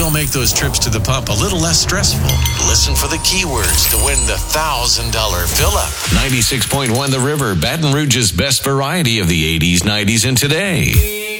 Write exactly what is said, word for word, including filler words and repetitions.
all make those trips to the pump a little less stressful. Listen for the keywords to win the one thousand dollars fill-up. ninety-six point one The River, Baton Rouge's best variety of the eighties, nineties, and today.